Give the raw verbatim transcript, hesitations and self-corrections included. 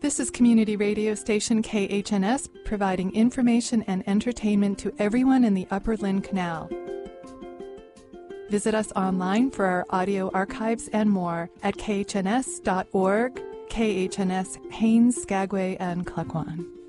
This is community radio station K H N S, providing information and entertainment to everyone in the Upper Lynn Canal. Visit us online for our audio archives and more at K H N S dot org, K H N S, Haines, Skagway, and Klukwan.